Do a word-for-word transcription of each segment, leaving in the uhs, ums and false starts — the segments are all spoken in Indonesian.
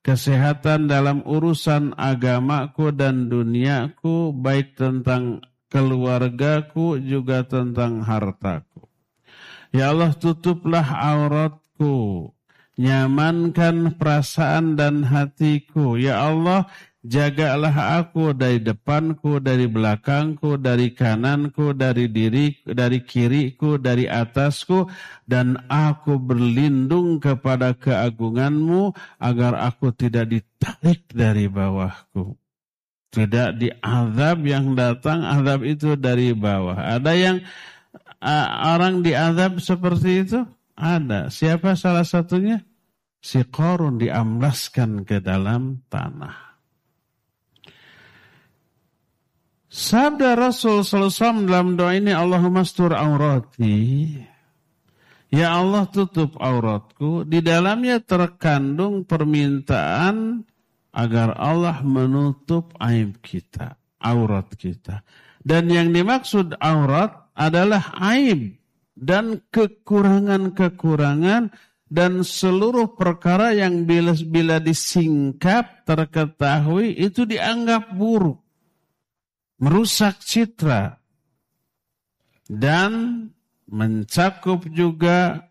kesehatan dalam urusan agamaku dan duniaku, baik tentang keluargaku juga tentang hartaku. Ya Allah, tutuplah auratku, nyamankan perasaan dan hatiku. Ya Allah, jagalah aku dari depanku, dari belakangku, dari kananku, dari diri, dari kiriku, dari atasku, dan aku berlindung kepada keagunganmu agar aku tidak ditarik dari bawahku. Tidak diazab yang datang, azab itu dari bawah. Ada yang uh, orang diazab seperti itu? Ada. Siapa salah satunya? Si Qarun diamblaskan ke dalam tanah. Sabda Rasul sallallahu alaihi wasallam dalam doa ini, Allahumma astur aurati. Ya Allah, tutup auratku. Di dalamnya terkandung permintaan agar Allah menutup aib kita, aurat kita. Dan yang dimaksud aurat adalah aib dan kekurangan-kekurangan dan seluruh perkara yang bila, bila disingkap, terketahui, itu dianggap buruk, merusak citra, dan mencakup juga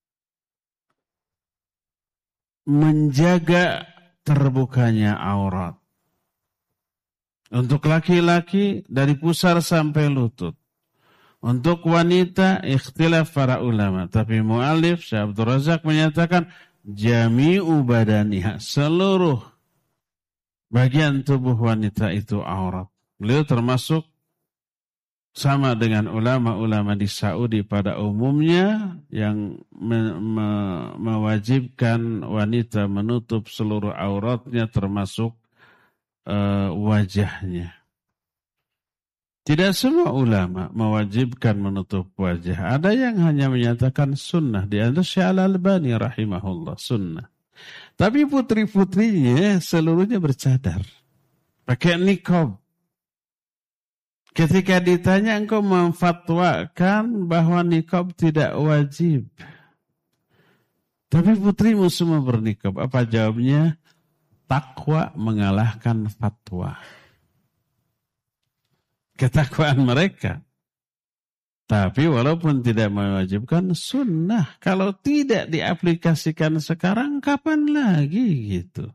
menjaga terbukanya aurat. Untuk laki-laki dari pusar sampai lutut. Untuk wanita ikhtilaf para ulama. Tapi mu'alif Syekh Abdul Razak menyatakan jami'u badaniha, seluruh bagian tubuh wanita itu aurat. Beliau termasuk sama dengan ulama-ulama di Saudi pada umumnya yang me- me- mewajibkan wanita menutup seluruh auratnya termasuk uh, wajahnya. Tidak semua ulama mewajibkan menutup wajah. Ada yang hanya menyatakan sunnah. Di antara Syekh Al-Albani rahimahullah, sunnah. Tapi putri-putrinya seluruhnya bercadar, pakai niqab. Ketika ditanya, engkau memfatwakan bahwa niqab tidak wajib, tapi putrimu semua berniqab. Apa jawabnya? Takwa mengalahkan fatwa. Ketakwaan mereka. Tapi walaupun tidak mewajibkan, sunnah. Kalau tidak diaplikasikan sekarang, kapan lagi gitu.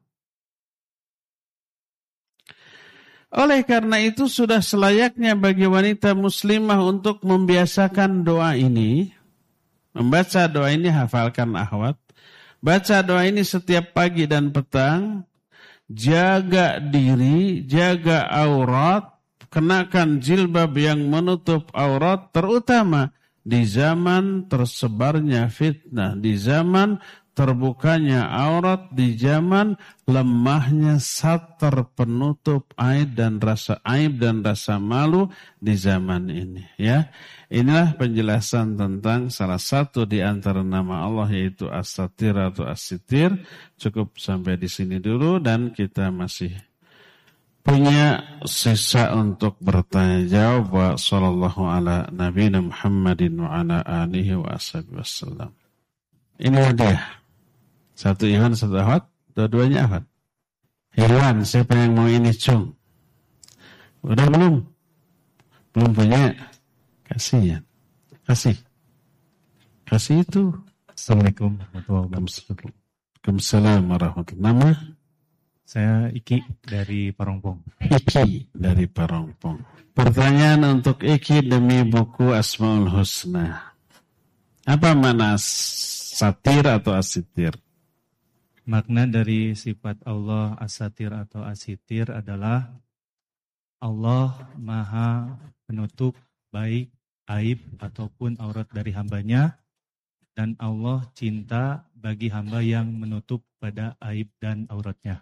Oleh karena itu sudah selayaknya bagi wanita muslimah untuk membiasakan doa ini. Membaca doa ini, hafalkan akhwat. Baca doa ini setiap pagi dan petang. Jaga diri, jaga aurat. Kenakan jilbab yang menutup aurat, terutama di zaman tersebarnya fitnah, di zaman terbukanya aurat, di zaman lemahnya satar penutup aib dan rasa aib dan rasa malu di zaman ini. Ya, inilah penjelasan tentang salah satu di antara nama Allah, yaitu As-Satir atau As-Sitir. Cukup sampai di sini dulu dan kita masih punya sisa untuk bertanya jawab. Wa sallallahu ala nabiyina Muhammadin wa ala alihi wa ashabihi wasallam. Ini hadiah. Satu Iwan, satu Ahwat, dua-duanya Ahwat. Iwan, siapa yang mau ini, Cung? Udah belum? Belum punya? Kasih ya. Kasih. Kasih itu. Assalamualaikum warahmatullahi wabarakatuh. Waalaikumsalam warahmatullahi wabarakatuh. Nama? Saya Iki dari Parongpong. Iki dari Parongpong. Pertanyaan untuk Iki demi buku Asmaul Husna. Apa makna satir atau asitir? Makna dari sifat Allah as-satir atau as-sitir adalah Allah maha penutup baik aib ataupun aurat dari hambanya, dan Allah cinta bagi hamba yang menutup pada aib dan auratnya.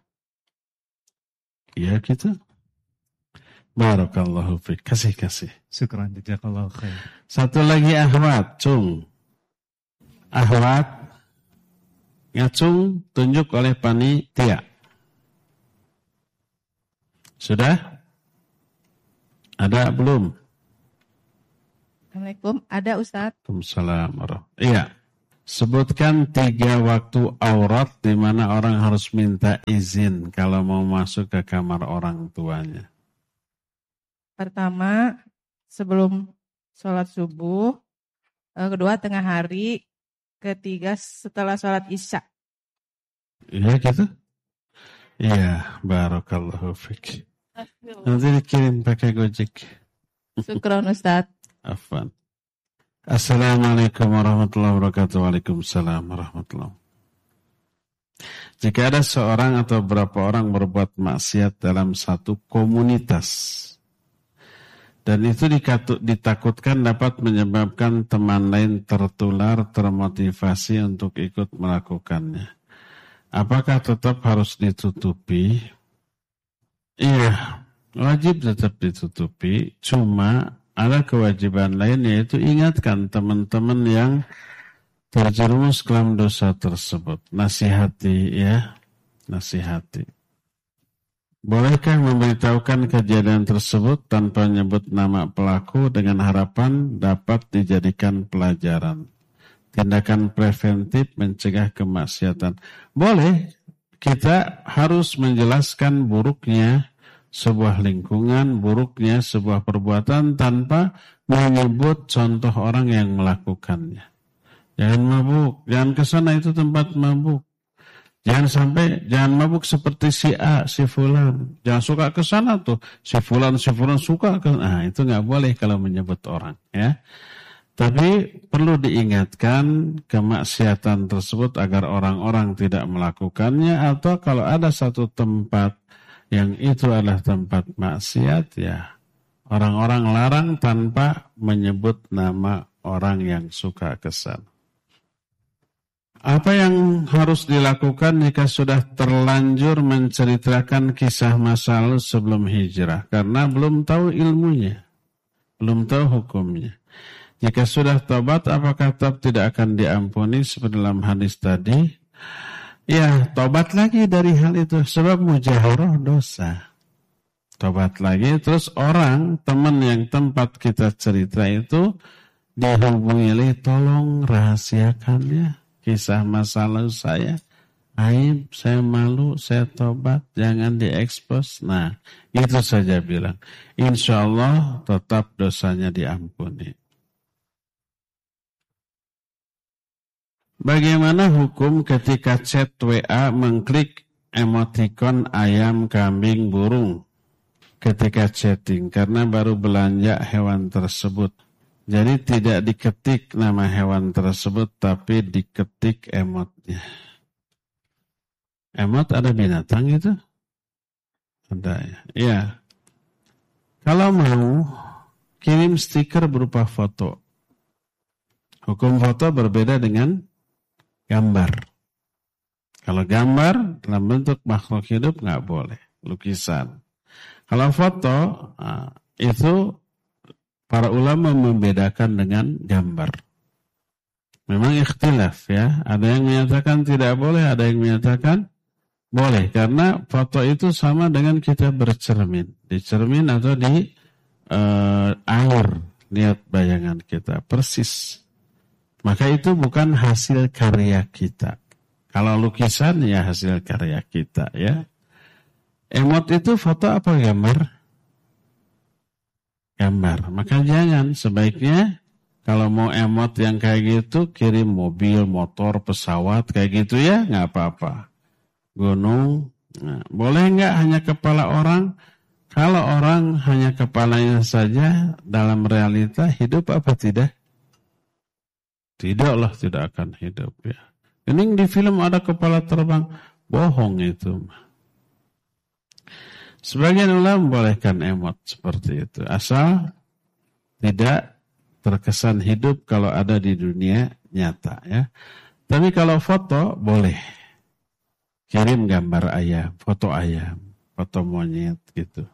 Ya gitu. Barakallahu fiik. Kasih-kasih. Syukran, jazakallahu khair. Satu lagi Ahwat, Cung. Ahwat, ngacung tunjuk oleh panitia. Sudah? Ada belum? Assalamualaikum. Ada Ustaz. Waalaikumsalam warahmatullahi wabarakatuh. Iya. Sebutkan tiga waktu aurat di mana orang harus minta izin kalau mau masuk ke kamar orang tuanya. Pertama, sebelum sholat subuh. Kedua, tengah hari. Ketiga, setelah sholat isya. Iya gitu? Iya, barakallahu fiik. Nanti dikirim pakai Gojek. Syukron Ustaz. Afwan. Assalamualaikum warahmatullahi wabarakatuh. Waalaikumsalam warahmatullahi wabarakatuh. Jika ada seorang atau beberapa orang berbuat maksiat dalam satu komunitas dan itu ditakutkan dapat menyebabkan teman lain tertular, termotivasi untuk ikut melakukannya, apakah tetap harus ditutupi? Iya, wajib tetap ditutupi. Cuma ada kewajiban lain, yaitu ingatkan teman-teman yang terjerumus dalam dosa tersebut. Nasihati ya, nasihati. Bolehkah memberitahukan kejadian tersebut tanpa menyebut nama pelaku dengan harapan dapat dijadikan pelajaran? Tindakan preventif mencegah kemaksiatan. Boleh, kita harus menjelaskan buruknya sebuah lingkungan, buruknya sebuah perbuatan tanpa menyebut contoh orang yang melakukannya. Jangan mabuk, jangan kesana itu tempat mabuk. Jangan sampai, jangan mabuk seperti si A, si Fulan. Jangan suka ke sana tuh, si Fulan, si Fulan suka ke, nah itu nggak boleh kalau menyebut orang, ya. Tapi perlu diingatkan kemaksiatan tersebut agar orang-orang tidak melakukannya, atau kalau ada satu tempat yang itu adalah tempat maksiat, ya orang-orang larang tanpa menyebut nama orang yang suka ke sana. Apa yang harus dilakukan jika sudah terlanjur menceritakan kisah masa lalu sebelum hijrah? Karena belum tahu ilmunya, belum tahu hukumnya. Jika sudah tobat, apakah tetap tidak akan diampuni seperti dalam hadis tadi? Ya, tobat lagi dari hal itu, sebab mujaharah dosa. Tobat lagi, terus orang, teman yang tempat kita cerita itu, dihubungi, tolong rahasiakannya. Kisah masa lalu saya, aib, saya malu, saya tobat, jangan diekspos. Nah, itu saja bilang. Insya Allah tetap dosanya diampuni. Bagaimana hukum ketika chat W A mengklik emotikon ayam, kambing, burung ketika chatting karena baru belanja hewan tersebut? Jadi tidak diketik nama hewan tersebut, tapi diketik emotnya. Emot ada binatang itu? Ada ya. Iya. Kalau mau, kirim stiker berupa foto. Hukum foto berbeda dengan gambar. Kalau gambar dalam bentuk makhluk hidup nggak boleh. Lukisan. Kalau foto, nah, itu para ulama membedakan dengan gambar. Memang ikhtilaf ya. Ada yang menyatakan tidak boleh, ada yang menyatakan boleh. Karena foto itu sama dengan kita bercermin. Di cermin atau di uh, air. Lihat bayangan kita. Persis. Maka itu bukan hasil karya kita. Kalau lukisan ya hasil karya kita ya. Emot itu foto apa gambar? Gambar. Maka jangan, sebaiknya kalau mau emot yang kayak gitu kirim mobil, motor, pesawat kayak gitu ya, nggak apa-apa. Gunung, nah, boleh nggak hanya kepala orang? Kalau orang hanya kepalanya saja, dalam realita hidup apa tidak? Tidaklah, tidak akan hidup ya. Ini di film ada kepala terbang, bohong itu. Sebagian ulama membolehkan emot seperti itu. Asal tidak terkesan hidup kalau ada di dunia nyata ya. Tapi kalau foto boleh. Kirim gambar ayam, foto ayam, foto monyet gitu.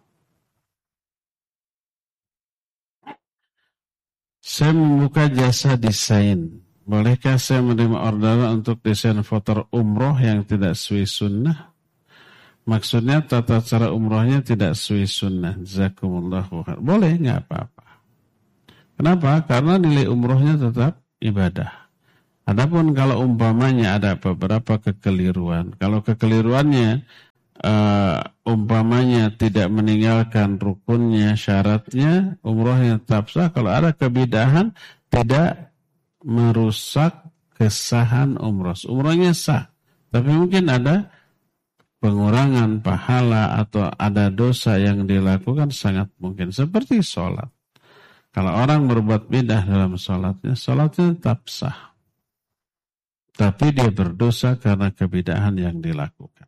Saya membuka jasa desain. Bolehkah saya menerima orderan untuk desain foto umroh yang tidak sesuai sunnah? Maksudnya tata cara umrohnya tidak sesuai sunnah. Jazakumullahu khair. Boleh, nggak apa-apa. Kenapa? Karena nilai umrohnya tetap ibadah. Adapun kalau umpamanya ada beberapa kekeliruan, kalau kekeliruannya uh, umpamanya tidak meninggalkan rukunnya, syaratnya, umrohnya tetap sah. Kalau ada kebidahan, tidak merusak kesahan umroh. Umrohnya sah, tapi mungkin ada pengurangan pahala atau ada dosa yang dilakukan, sangat mungkin. Seperti sholat. Kalau orang berbuat bidah dalam sholatnya, sholatnya tetap sah. Tapi dia berdosa karena kebidahan yang dilakukan.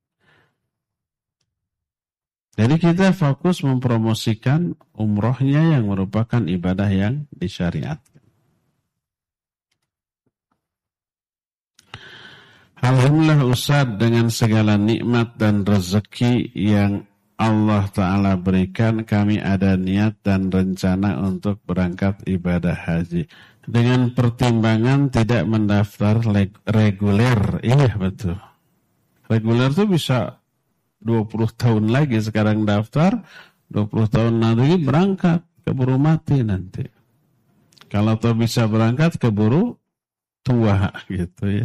Jadi kita fokus mempromosikan umrohnya yang merupakan ibadah yang disyariatkan. Alhamdulillah Ustaz, dengan segala nikmat dan rezeki yang Allah Ta'ala berikan, kami ada niat dan rencana untuk berangkat ibadah haji. Dengan pertimbangan tidak mendaftar reguler. Iya betul. Reguler itu bisa dua puluh tahun lagi sekarang daftar, dua puluh tahun nanti berangkat, keburu mati nanti. Kalau tuh bisa berangkat, keburu tua gitu ya.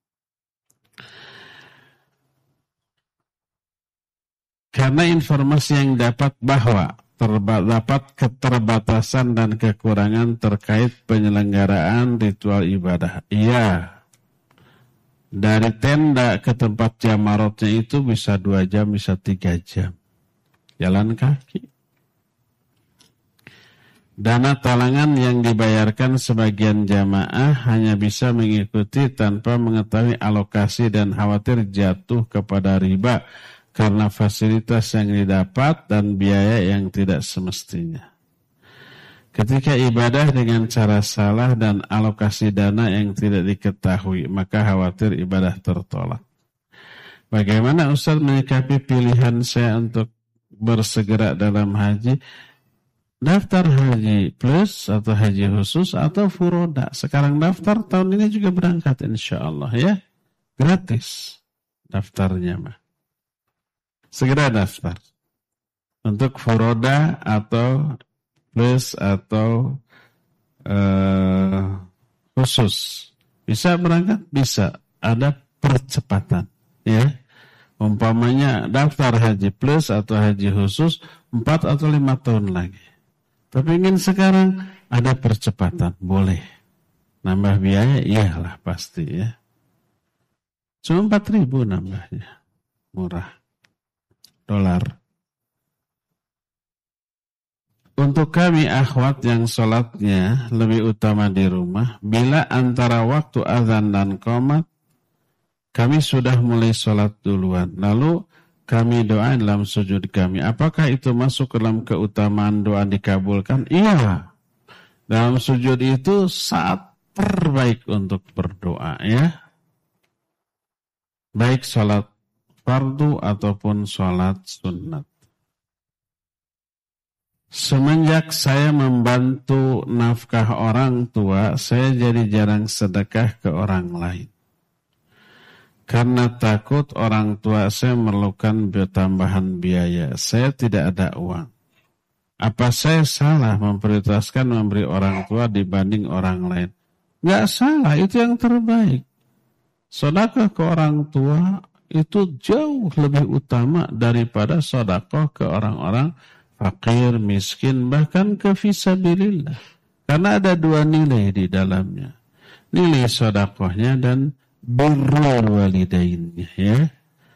Karena informasi yang dapat bahwa terdapat keterbatasan dan kekurangan terkait penyelenggaraan ritual ibadah. Iya, dari tenda ke tempat jamarotnya itu bisa dua jam, bisa tiga jam. Jalan kaki. Dana talangan yang dibayarkan sebagian jamaah hanya bisa mengikuti tanpa mengetahui alokasi dan khawatir jatuh kepada riba karena fasilitas yang didapat dan biaya yang tidak semestinya. Ketika ibadah dengan cara salah dan alokasi dana yang tidak diketahui, maka khawatir ibadah tertolak. Bagaimana Ustaz menyikapi pilihan saya untuk bersegera dalam haji? Daftar haji plus atau haji khusus atau furoda. Sekarang daftar, tahun ini juga berangkat insya Allah ya. Gratis daftarnya mah. Segera daftar untuk furoda atau plus atau uh, khusus. Bisa berangkat? Bisa. Ada percepatan ya. Umpamanya daftar haji plus atau haji khusus empat atau lima tahun lagi. Tapi ingin sekarang, ada percepatan, boleh. Nambah biaya, iyalah pasti ya. Cuma empat ribu nambahnya, murah. Dolar. Untuk kami akhwat yang sholatnya lebih utama di rumah, bila antara waktu azan dan qomat, kami sudah mulai sholat duluan. Lalu kami doa dalam sujud kami. Apakah itu masuk dalam keutamaan doa dikabulkan? Iya. Dalam sujud itu saat terbaik untuk berdoa ya. Baik sholat fardu ataupun sholat sunnat. Semenjak saya membantu nafkah orang tua, saya jadi jarang sedekah ke orang lain. Karena takut orang tua saya memerlukan tambahan biaya. Saya tidak ada uang. Apa saya salah memprioritaskan memberi orang tua dibanding orang lain? Enggak salah, itu yang terbaik. Sedekah ke orang tua itu jauh lebih utama daripada sedekah ke orang-orang fakir, miskin, bahkan ke fisabilillah. Karena ada dua nilai di dalamnya. Nilai sedekahnya dan birrul walidainnya ya.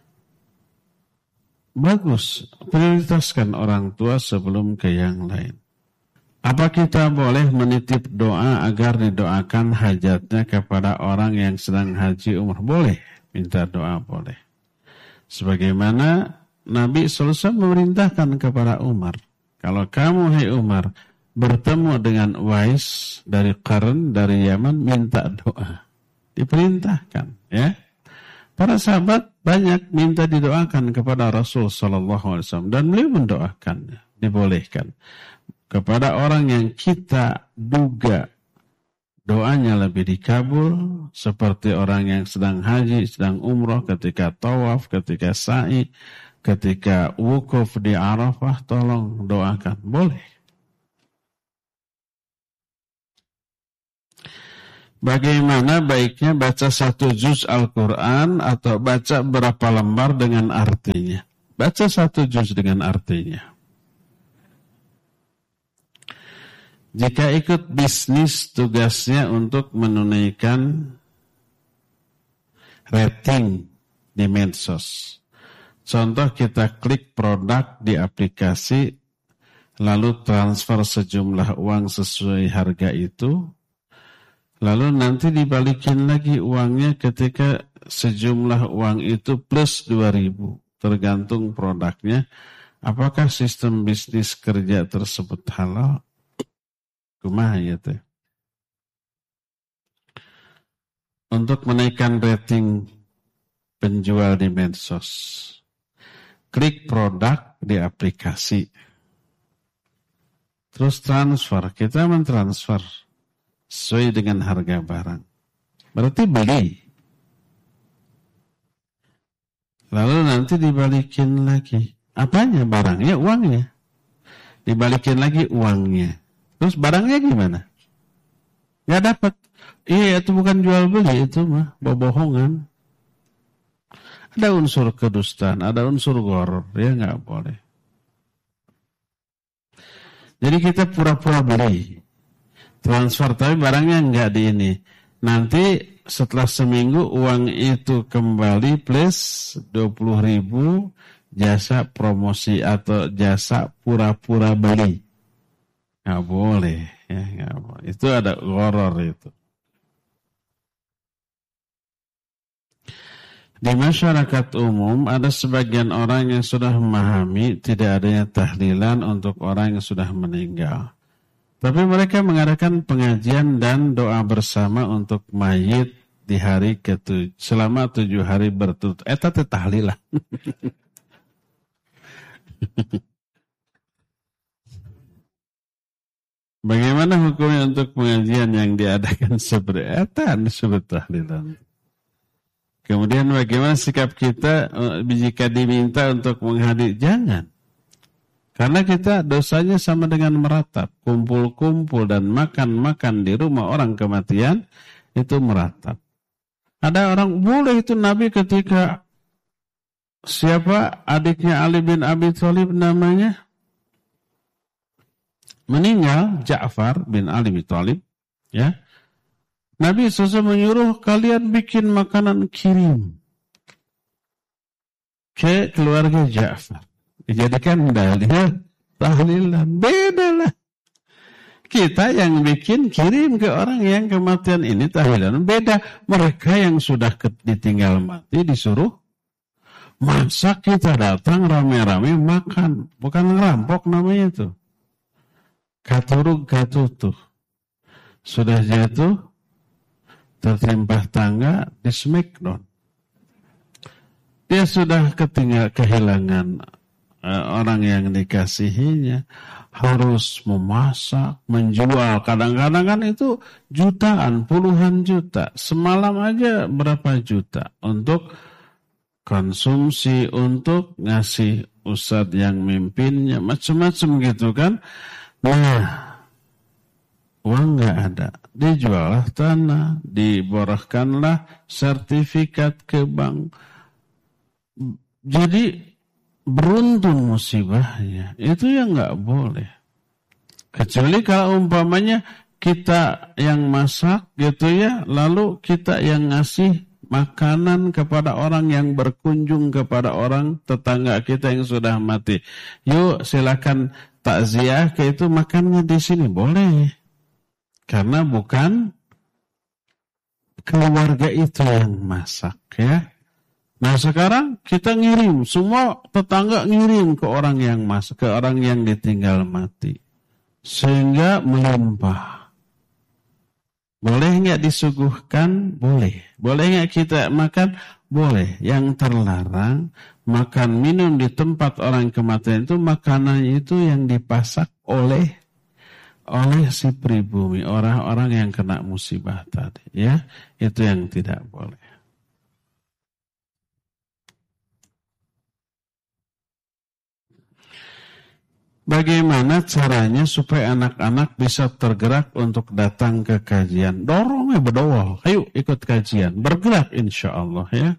Bagus, prioritaskan orang tua sebelum ke yang lain. Apa kita boleh menitip doa agar didoakan hajatnya kepada orang yang sedang haji umrah? Boleh, minta doa boleh. Sebagaimana Nabi sallallahu alaihi wasallam memerintahkan kepada Umar, kalau kamu hai Umar bertemu dengan Wais dari Qarn dari Yaman, minta doa. Diperintahkan ya. Para sahabat banyak minta didoakan kepada Rasul sallallahu alaihi wasallam dan beliau mendoakannya, dibolehkan. Kepada orang yang kita duga doanya lebih dikabul, seperti orang yang sedang haji, sedang umrah, ketika tawaf, ketika sa'i, ketika wukuf di Arafah, tolong doakan, boleh. Bagaimana baiknya baca satu juz Al-Quran atau baca berapa lembar dengan artinya? Baca satu juz dengan artinya. Jika ikut bisnis, tugasnya untuk menunaikan rating di medsos. Contoh, kita klik produk di aplikasi, lalu transfer sejumlah uang sesuai harga itu, lalu nanti dibalikin lagi uangnya ketika sejumlah uang itu plus dua ribu, tergantung produknya. Apakah sistem bisnis kerja tersebut halal? Kumaha ya teh? Untuk menaikkan rating penjual di medsos, klik produk di aplikasi, terus transfer. Kita mentransfer sesuai dengan harga barang. Berarti beli. Lalu nanti dibalikin lagi. Apanya? Barangnya, uangnya. Dibalikin lagi uangnya. Terus barangnya gimana? Gak dapat. Iya, itu bukan jual beli, itu mah bohongan. Ada unsur kedustaan, ada unsur gharar, ya nggak boleh. Jadi kita pura-pura beli, transfer, tapi barangnya nggak di ini. Nanti setelah seminggu uang itu kembali plus dua puluh ribu jasa promosi atau jasa pura-pura beli. Nggak boleh, ya nggak boleh. Itu ada gharar itu. Di masyarakat umum ada sebagian orang yang sudah memahami tidak adanya tahlilan untuk orang yang sudah meninggal. Tapi mereka mengadakan pengajian dan doa bersama untuk mayit di hari ketujuh, selama tujuh hari berturut. Eta teh tahlilan. Bagaimana hukumnya untuk pengajian yang diadakan seperti eta disebut tahlilan? Kemudian bagaimana sikap kita jika diminta untuk menghadiri? Jangan. Karena kita dosanya sama dengan meratap. Kumpul-kumpul dan makan-makan di rumah orang kematian itu meratap. Ada orang, boleh itu Nabi ketika siapa adiknya Ali bin Abi Thalib namanya meninggal, Ja'far bin Ali bin Thalib, ya. Nabi shallallahu alaihi wasallam menyuruh kalian bikin makanan kirim ke keluarga Ja'far. Dijadikan dalil tahlilan. Beda lah. Kita yang bikin kirim ke orang yang kematian ini tahlilan. Beda. Mereka yang sudah ditinggal mati disuruh masak, kita datang rame-rame makan. Bukan ngerampok namanya itu. Katurug katutuh. Sudah jatuh, tertimpa tangga, di smackdown. Dia sudah ketinggal, kehilangan uh, orang yang dikasihinya, harus memasak, menjual. Kadang-kadang kan itu jutaan, puluhan juta. Semalam aja berapa juta untuk konsumsi, untuk ngasih ustadz yang mimpinnya, macam-macam gitu kan. Nah, uang nggak ada, dijuallah tanah, diborahkanlah sertifikat ke bank. Jadi beruntun musibahnya. Itu yang nggak boleh. Kecuali kalau umpamanya kita yang masak gitu ya, lalu kita yang ngasih makanan kepada orang yang berkunjung kepada orang tetangga kita yang sudah mati. Yuk silakan takziah ke itu, makannya di sini boleh. Karena bukan keluarga itu yang masak ya. Nah sekarang kita ngirim, semua tetangga ngirim ke orang yang masak, ke orang yang ditinggal mati. Sehingga melimpah. Boleh nggak disuguhkan? Boleh. Boleh nggak kita makan? Boleh. Yang terlarang makan minum di tempat orang kematian itu, makanan itu yang dipasak oleh oleh si pribumi, orang-orang yang kena musibah tadi, ya, itu yang tidak boleh. Bagaimana caranya supaya anak-anak bisa tergerak untuk datang ke kajian? Dorong ya berdoa, ayo ikut kajian, bergerak insya Allah ya.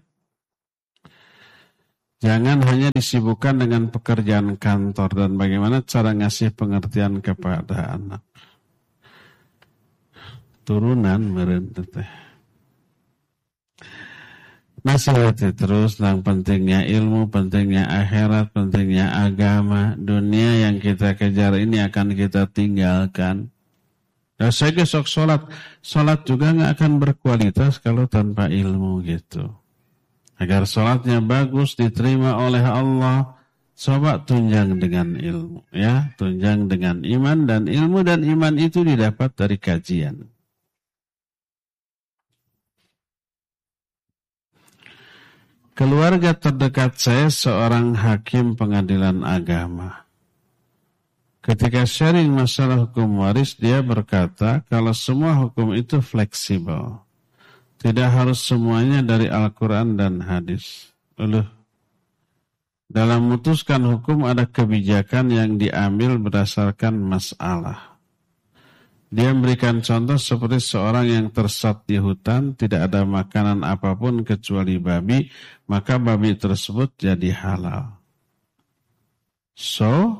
Jangan hanya disibukkan dengan pekerjaan kantor dan bagaimana cara ngasih pengertian kepada anak. Turunan meureun teh. Nasihati terus tentang pentingnya ilmu, pentingnya akhirat, pentingnya agama. Dunia yang kita kejar ini akan kita tinggalkan. Dan saya besok sholat, sholat juga nggak akan berkualitas kalau tanpa ilmu gitu. Agar sholatnya bagus diterima oleh Allah, coba tunjang dengan ilmu, ya, tunjang dengan iman, dan ilmu dan iman itu didapat dari kajian. Keluarga terdekat saya seorang hakim pengadilan agama. Ketika sharing masalah hukum waris, dia berkata kalau semua hukum itu fleksibel. Tidak harus semuanya dari Al-Quran dan hadis. Lalu, dalam memutuskan hukum ada kebijakan yang diambil berdasarkan masalah. Dia memberikan contoh seperti seorang yang tersesat di hutan, tidak ada makanan apapun kecuali babi, maka babi tersebut jadi halal. So,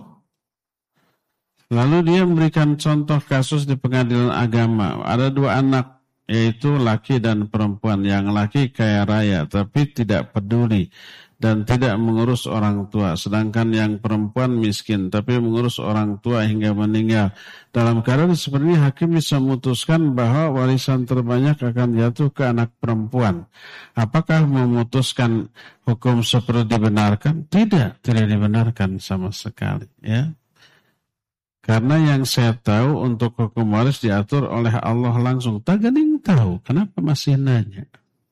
lalu dia memberikan contoh kasus di pengadilan agama. Ada dua anak, yaitu laki dan perempuan. Yang laki kaya raya, tapi tidak peduli dan tidak mengurus orang tua. Sedangkan yang perempuan miskin, tapi mengurus orang tua hingga meninggal. Dalam keadaan seperti ini, hakim bisa memutuskan bahwa warisan terbanyak akan jatuh ke anak perempuan. Apakah memutuskan hukum seperti dibenarkan? Tidak, tidak dibenarkan sama sekali. Ya. Karena yang saya tahu untuk hukum waris diatur oleh Allah langsung. Tak gening tahu, kenapa masih nanya?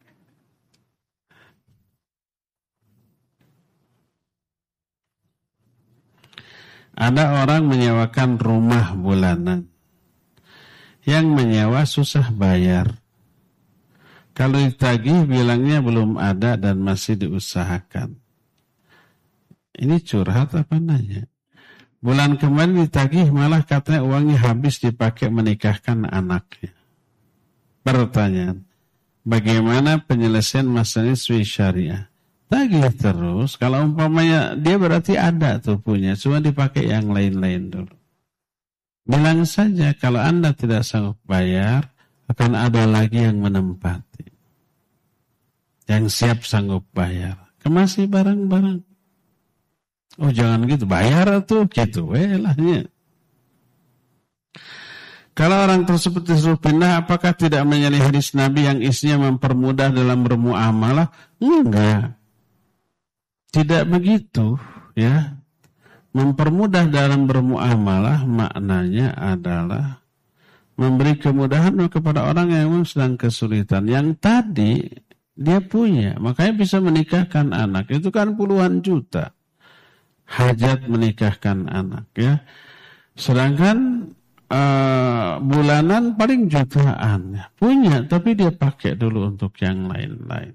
Ada orang menyewakan rumah bulanan. Yang menyewa susah bayar. Kalau ditagih bilangnya belum ada dan masih diusahakan. Ini curhat apa nanya? Bulan kemarin ditagih malah katanya uangnya habis dipakai menikahkan anaknya. Pertanyaan, bagaimana penyelesaian masalah sesuai syariah? Tagih terus, kalau umpamanya dia berarti ada tuh punya, cuma dipakai yang lain-lain dulu. Bilang saja kalau Anda tidak sanggup bayar, akan ada lagi yang menempati. Yang siap sanggup bayar. Kemasi barang-barang. Oh jangan gitu, bayar tuh gitu, weh lahnya. Kalau orang tersebut disuruh pindah, apakah tidak menyalahi hadis Nabi yang isinya mempermudah dalam bermuamalah? Enggak. Tidak begitu, ya. Mempermudah dalam bermuamalah maknanya adalah memberi kemudahan kepada orang yang memang sedang kesulitan. Yang tadi dia punya, makanya bisa menikahkan anak. Itu kan puluhan juta. Hajat menikahkan anak, ya. Sedangkan uh, bulanan paling jutaan, ya. Punya, tapi dia pakai dulu untuk yang lain-lain.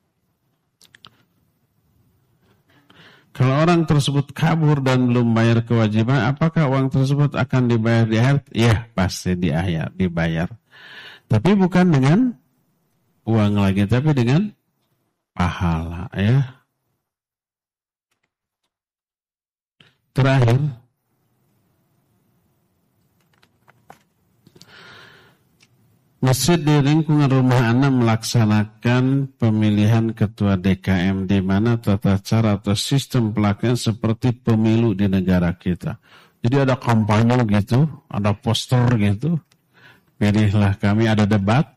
Kalau orang tersebut kabur dan belum bayar kewajiban, apakah uang tersebut akan dibayar di akhirat? Ya, pasti di akhirat dibayar. Tapi bukan dengan uang lagi, tapi dengan pahala, ya. Terakhir, masjid di lingkungan rumah Anda melaksanakan pemilihan ketua D K M di mana tata cara atau sistem pelaksanaan seperti pemilu di negara kita. Jadi ada kampanye gitu, ada poster gitu. Pilihlah kami, ada debat.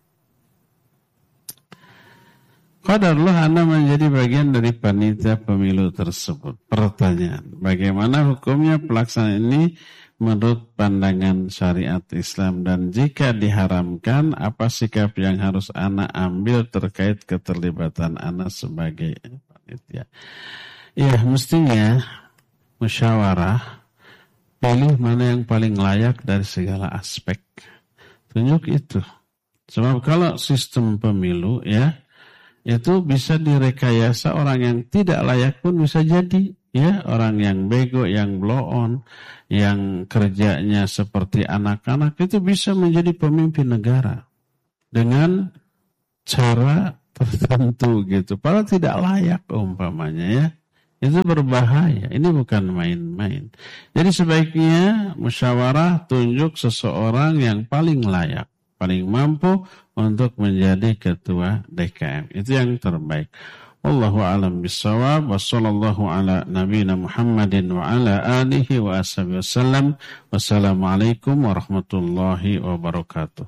Qadarullah Anda menjadi bagian dari panitia pemilu tersebut. Pertanyaan, bagaimana hukumnya pelaksanaan ini menurut pandangan syariat Islam, dan jika diharamkan, apa sikap yang harus anak ambil terkait keterlibatan anak sebagai panitia? Ya, mestinya musyawarah, pilih mana yang paling layak dari segala aspek. Tunjuk itu. Sebab kalau sistem pemilu, ya, itu bisa direkayasa, orang yang tidak layak pun bisa jadi. Ya, orang yang bego, yang blow on, yang kerjanya seperti anak-anak itu bisa menjadi pemimpin negara dengan cara tertentu gitu. Padahal tidak layak umpamanya ya. Itu berbahaya. Ini bukan main-main. Jadi sebaiknya musyawarah tunjuk seseorang yang paling layak, paling mampu untuk menjadi ketua D K M. Itu yang terbaik. Wallahu a'lam bissawab. Wa sallallahu ala nabiyina Muhammadin wa ala alihi wa ashabihi wasallam. Wassalamualaikum warahmatullahi wabarakatuh.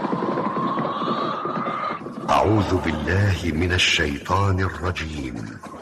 أعوذ بالله من الشيطان الرجيم